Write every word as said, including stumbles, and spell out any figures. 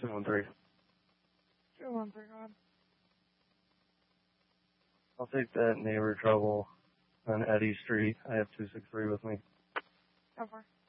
two one three. two one three, go ahead. I'll take that neighbor trouble on Eddy Street. I have two six three with me. Go for it.